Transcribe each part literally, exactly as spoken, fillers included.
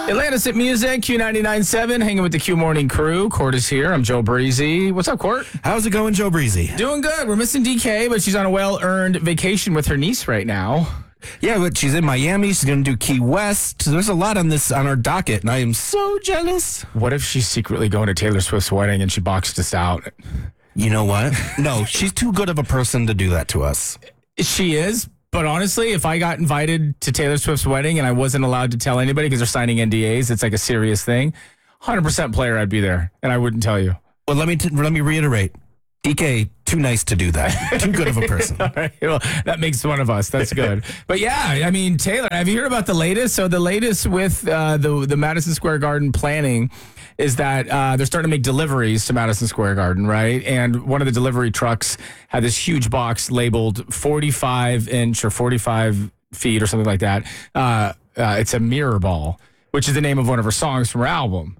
Atlantis at Music, Q ninety-nine point seven, hanging with the Q Morning crew. Court is here. I'm Joe Breezy. What's up, Court? How's it going, Joe Breezy? Doing good. We're missing D K, but she's on a well-earned vacation with her niece right now. Yeah, but she's in Miami. She's going to do Key West. So there's a lot on this on our docket, and I am so jealous. What if she's secretly going to Taylor Swift's wedding and she boxed us out? You know what? No, she's too good of a person to do that to us. She is. But honestly, if I got invited to Taylor Swift's wedding and I wasn't allowed to tell anybody because they're signing N D As, it's like a serious thing, one hundred percent player I'd be there, and I wouldn't tell you. Well, let me t- let me reiterate. D K, too nice to do that. Too good of a person. All right, well, that makes one of us. That's good. But yeah, I mean, Taylor, have you heard about the latest? So the latest with uh, the the Madison Square Garden planning is that uh, they're starting to make deliveries to Madison Square Garden, right? And one of the delivery trucks had this huge box labeled forty-five inch or forty-five feet or something like that. Uh, uh, it's a mirror ball, which is the name of one of her songs from her album.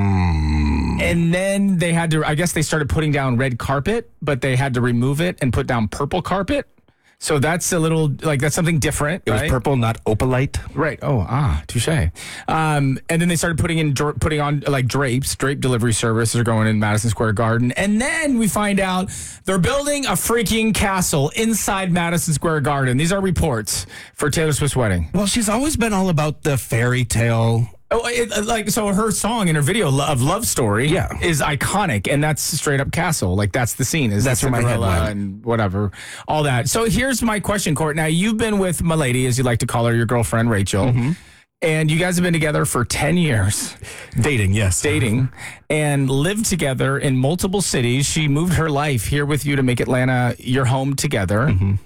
Mm. And then they had to, I guess they started putting down red carpet, but they had to remove it and put down purple carpet. So that's a little, like, that's something different. It was right? purple, not opalite. Right. Oh, ah, touche. Um, and then they started putting in, putting on like drapes. Drape delivery services are going in Madison Square Garden. And then we find out they're building a freaking castle inside Madison Square Garden. These are reports for Taylor Swift's wedding. Well, she's always been all about the fairy tale. Oh, it, like, so her song and her video of Love Story yeah. is iconic, and that's straight up castle. Like, that's the scene. Is that's where my head went. And whatever, all that. So here's my question, Court. Now, you've been with my lady, as you like to call her, your girlfriend, Rachel, mm-hmm. and you guys have been together for ten years. Dating, yes. Dating, and lived together in multiple cities. She moved her life here with you to make Atlanta your home together. Mm-hmm.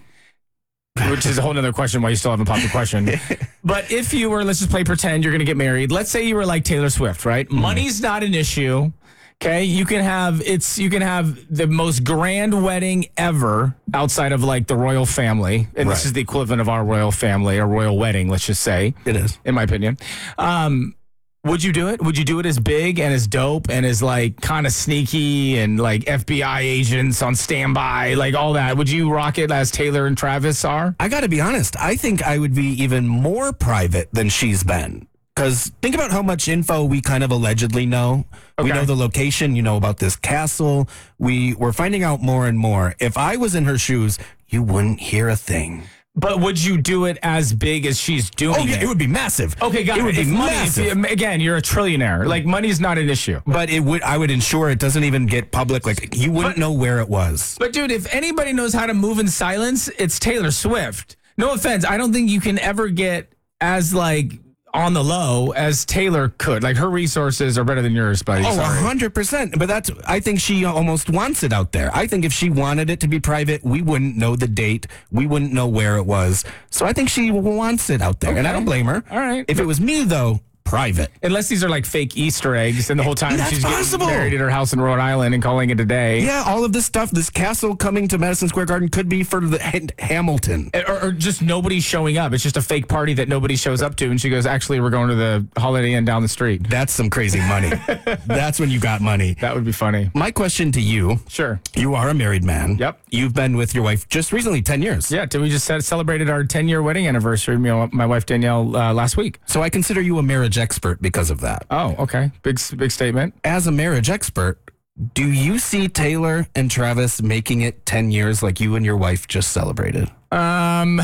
Which is a whole nother question why you still haven't popped the question. But if you were, let's just play pretend you're going to get married. Let's say you were like Taylor Swift, right? Mm. Money's not an issue. Okay. You can have, it's, you can have the most grand wedding ever outside of like the royal family. And right. This is the equivalent of our royal family, a royal wedding, let's just say. It is. In my opinion. Um, Would you do it? Would you do it as big and as dope and as like kind of sneaky and like F B I agents on standby, like all that? Would you rock it as Taylor and Travis are? I got to be honest. I think I would be even more private than she's been. Because think about how much info we kind of allegedly know. Okay. We know the location. You know about this castle. We, we're finding out more and more. If I was in her shoes, you wouldn't hear a thing. But would you do it as big as she's doing oh, yeah, it? it would be massive. Okay, got it. It would if be money, massive. If you, again, you're a trillionaire. Like, money's not an issue. But it would. I would ensure it doesn't even get public. Like, you wouldn't but, know where it was. But, dude, if anybody knows how to move in silence, it's Taylor Swift. No offense. I don't think you can ever get as, like, on the low as Taylor could. Like, her resources are better than yours, buddy. Oh, Sorry. one hundred percent. But that's, I think she almost wants it out there. I think if she wanted it to be private, we wouldn't know the date. We wouldn't know where it was. So I think she wants it out there. Okay. And I don't blame her. All right. If it was me, though, private. Unless these are like fake Easter eggs and the whole time That's she's possible. getting married at her house in Rhode Island and calling it a day. Yeah, all of this stuff, this castle coming to Madison Square Garden could be for the Hamilton. Or, or just nobody showing up. It's just a fake party that nobody shows up to. And she goes, actually, we're going to the Holiday Inn down the street. That's some crazy money. That's when you got money. That would be funny. My question to you. Sure. You are a married man. Yep. You've been with your wife just recently, ten years. Yeah, we just celebrated our ten-year wedding anniversary, you know, my wife Danielle, uh, last week. So I consider you a marriage expert because of that. Oh, okay. Big, big statement. As a marriage expert, do you see Taylor and Travis making it ten years like you and your wife just celebrated? Um,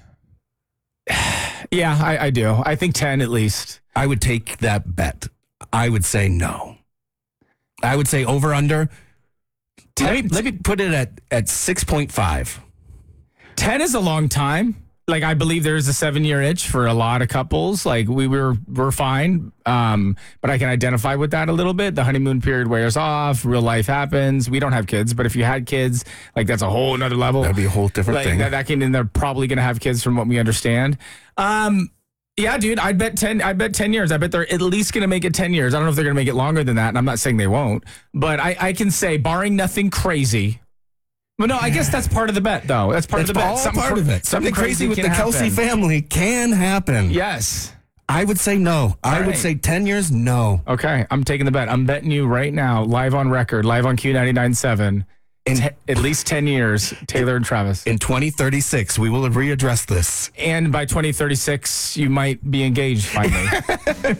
yeah, I, I do. I think ten at least. I would take that bet. I would say no. I would say over under. ten, let, me, let me put it at, at six point five. ten is a long time. Like, I believe there is a seven-year itch for a lot of couples. Like, we were we're fine, um, but I can identify with that a little bit. The honeymoon period wears off. Real life happens. We don't have kids, but if you had kids, like, that's a whole nother level. That'd be a whole different like, thing. That, that can, and they're probably going to have kids from what we understand. Um, yeah, dude, I bet ten. I bet ten years. I bet they're at least going to make it ten years. I don't know if they're going to make it longer than that, and I'm not saying they won't. But I, I can say, barring nothing crazy. Well, no, I guess that's part of the bet, though. That's part that's of the bet. All something part cr- of it. Something, something crazy, crazy with the Kelsey family can happen. Yes. I would say no. All I right. would say ten years, no. Okay, I'm taking the bet. I'm betting you right now, live on record, live on Q ninety-nine point seven, in te- at least ten years, Taylor and Travis. In twenty thirty-six, we will readdress this. And by twenty thirty-six, you might be engaged finally.